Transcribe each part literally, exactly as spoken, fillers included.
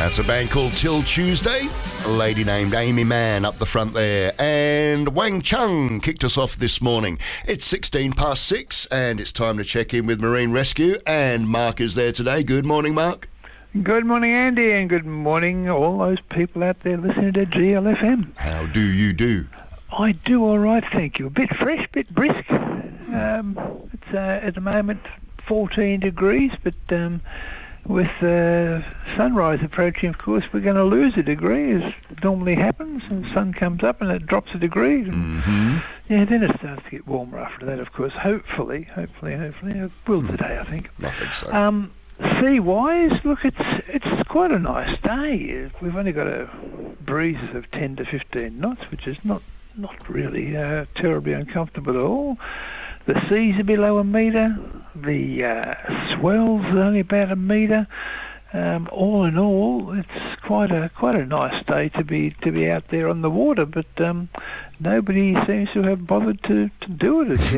That's a band called Till Tuesday. A lady named Amy Mann up the front there. And Wang Chung kicked us off this morning. It's sixteen past six and it's time to check in with Marine Rescue. And Mark is there today. Good morning, Mark. Good morning, Andy, and good morning all those people out there listening to G L F M. How do you do? I do all right, thank you. A bit fresh, a bit brisk. Um, it's uh, at the moment fourteen degrees, but um, with uh, sunrise approaching, of course, we're going to lose a degree, as normally happens, and the sun comes up and it drops a degree. And, mm-hmm. Yeah, then it starts to get warmer after that, of course. Hopefully, hopefully, hopefully. It will today, I think. I think so. Um, Sea-wise, look, it's it's quite a nice day. We've only got a breezes of ten to fifteen knots, which is not, not really uh, terribly uncomfortable at all. The sea's a below a metre. The uh, swell's only about a metre. Um, all in all, it's quite a quite a nice day to be to be out there on the water. But um, nobody seems to have bothered to, to do it as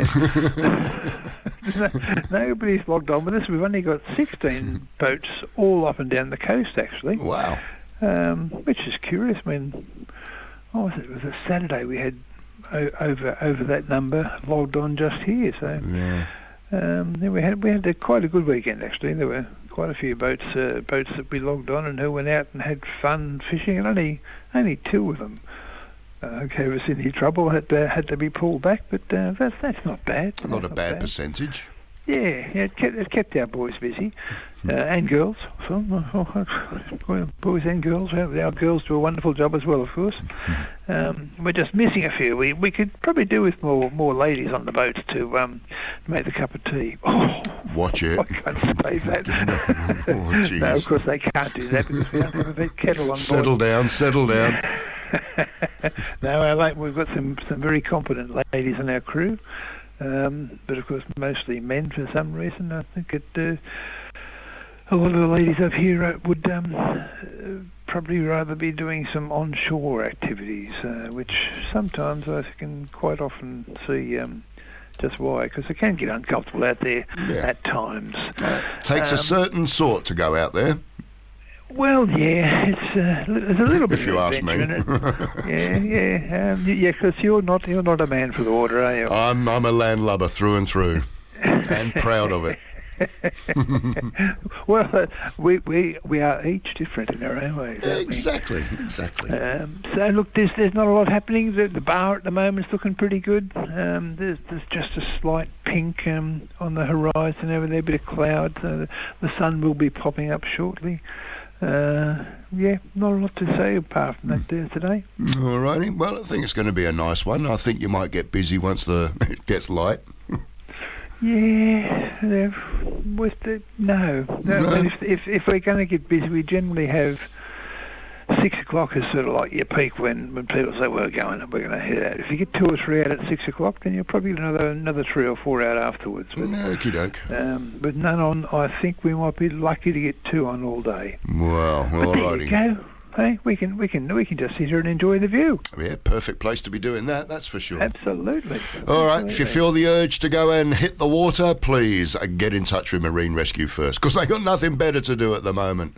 yet. Nobody's logged on with us. We've only got sixteen boats all up and down the coast, actually. Wow. Um, which is curious. I mean, oh, was it? It was a Saturday we had o- over over that number logged on just here. So yeah. um, then we had we had a, quite a good weekend, actually. There were quite a few boats uh, boats that we logged on and who went out and had fun fishing, and only only two of them uh, gave us any trouble. Had to, had to be pulled back, but uh, that's that's not bad. That's Not a not bad, bad percentage. Yeah, yeah, it kept, it kept our boys busy, uh, and girls. So, well, boys and girls. Our girls do a wonderful job as well, of course. Um, we're just missing a few. We we could probably do with more more ladies on the boats to um, make the cup of tea. Oh, Watch it. I can't say that. Oh, jeez. No, of course they can't do that because we don't have a big kettle on board. Settle down, settle down. No, I like, we've got some, some very competent ladies on our crew. Um, but of course mostly men for some reason. I think it, uh, a lot of the ladies up here uh, would um, uh, probably rather be doing some onshore activities, uh, which sometimes I can quite often see um, just why, because it can get uncomfortable out there Yeah. at times. Uh, takes Um, a certain sort to go out there. Well, yeah, it's uh, there's a little bit If of you ask me. adventure in it. Yeah, yeah, um, yeah, because you're not you're not a man for the water, are you? I'm I'm a landlubber through and through, and proud of it. Well, uh, we we we are each different in our own ways, aren't we? Exactly, exactly. Um, so look, there's there's not a lot happening. The, the bar at the moment's looking pretty good. Um, there's there's just a slight pink um, on the horizon over there, a bit of cloud. So the, the sun will be popping up shortly. Uh, yeah, not a lot to say apart from that there today. All righty. Well, I think it's going to be a nice one. I think you might get busy once the it gets light. Yeah, uh, with the, no. no, No. I mean, if, if if we're going to get busy, we generally have six o'clock is sort of like your peak when, when people say we're going and we're going to head out. If you get two or three out at six o'clock, then you'll probably get another another three or four out afterwards. But, Okie doke. um, but none on. I think we might be lucky to get two on all day. Well, But all there righty. you go. Hey, we can we can we can just sit here and enjoy the view. Yeah, perfect place to be doing that. That's for sure. Absolutely. All right, if you Absolutely. feel the urge to go and hit the water, please uh, get in touch with Marine Rescue first, because they got nothing better to do at the moment.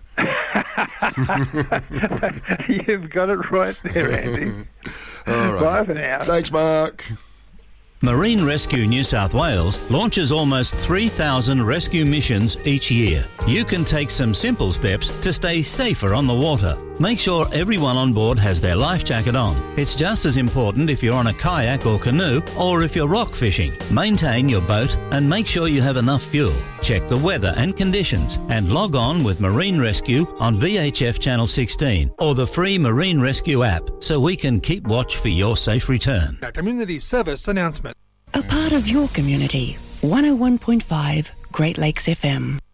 You've got it right there, Andy. All right. Bye for now. Thanks, Mark. Marine Rescue New South Wales launches almost three thousand rescue missions each year. You can take some simple steps to stay safer on the water. Make sure everyone on board has their life jacket on. It's just as important if you're on a kayak or canoe or if you're rock fishing. Maintain your boat and make sure you have enough fuel. Check the weather and conditions and log on with Marine Rescue on V H F Channel sixteen or the free Marine Rescue app so we can keep watch for your safe return. A community service announcement. A part of your community. one oh one point five Great Lakes F M.